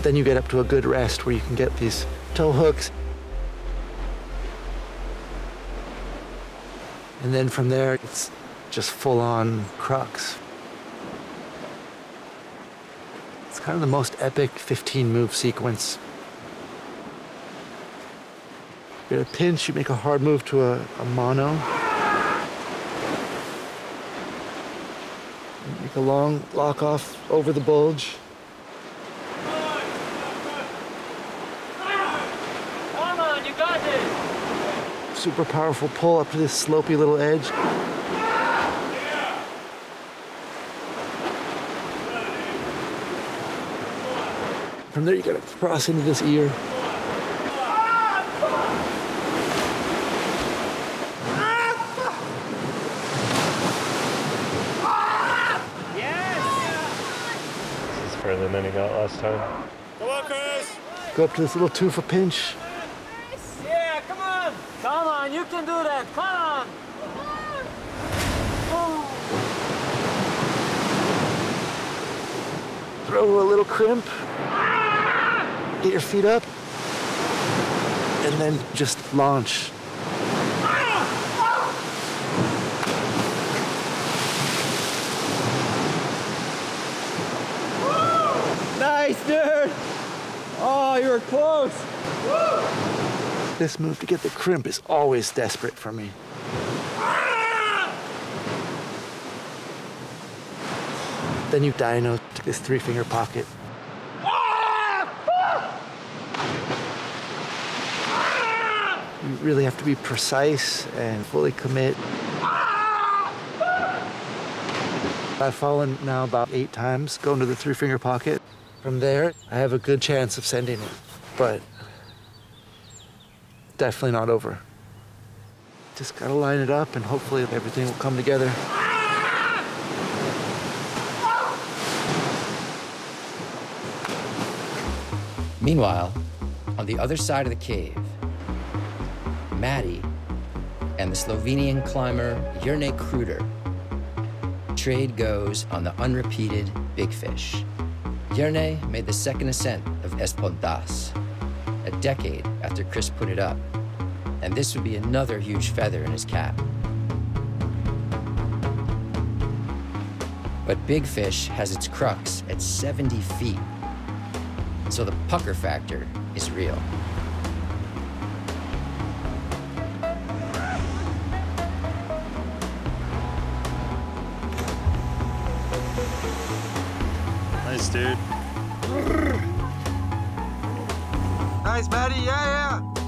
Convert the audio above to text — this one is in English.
Then you get up to a good rest where you can get these tow hooks. And then from there, it's just full-on crux. It's kind of the most epic 15-move sequence. You get a pinch, you make a hard move to a mono. Make a long lock off over the bulge. Come on, you got this! Super powerful pull up to this slopey little edge. From there, you gotta cross into this ear. This is further than he got last time. Come on, Chris! Go up to this little tufa pinch. Yeah, come on! Come on, you can do that! Come on! Throw a little crimp. Get your feet up. And then just launch. Nice, dude! Oh, you were close! This move to get the crimp is always desperate for me. Then you dyno to this 3-finger pocket. You really have to be precise and fully commit. I've fallen now about 8 times going to the 3-finger pocket. From there, I have a good chance of sending it, but definitely not over. Just gotta line it up and hopefully everything will come together. Meanwhile, on the other side of the cave, Maddie and the Slovenian climber Jernej Kruder trade goes on the unrepeated Big Fish. Jernej made the second ascent of Espontas, a decade after Chris put it up, and this would be another huge feather in his cap. But Big Fish has its crux at 70 feet, so the pucker factor is real. Nice, dude. Nice, Maddie, yeah.